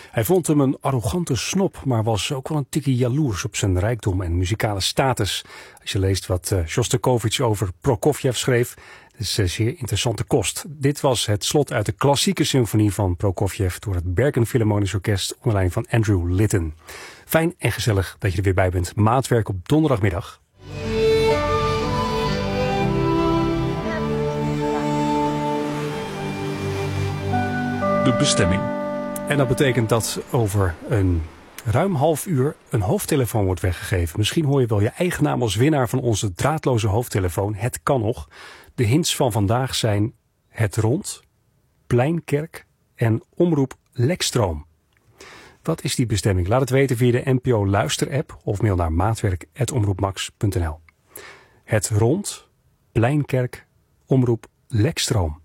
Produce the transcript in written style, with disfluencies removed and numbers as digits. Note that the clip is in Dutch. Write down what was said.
Hij vond hem een arrogante snop, maar was ook wel een tikkie jaloers op zijn rijkdom en muzikale status. Als je leest wat Sjostakovich over Prokofjev schreef, is zeer interessante kost. Dit was het slot uit de klassieke symfonie van Prokofjev door het Bergen Philharmonisch Orkest onder leiding van Andrew Litton. Fijn en gezellig dat je er weer bij bent. Maatwerk op donderdagmiddag. De bestemming. En dat betekent dat over een ruim half uur een hoofdtelefoon wordt weggegeven. Misschien hoor je wel je eigen naam als winnaar van onze draadloze hoofdtelefoon. Het kan nog. De hints van vandaag zijn Het Rond, Pleinkerk en Omroep Lekstroom. Wat is die bestemming? Laat het weten via de NPO Luister-app of mail naar maatwerk@omroepmax.nl. Het Rond, Pleinkerk, Omroep Lekstroom.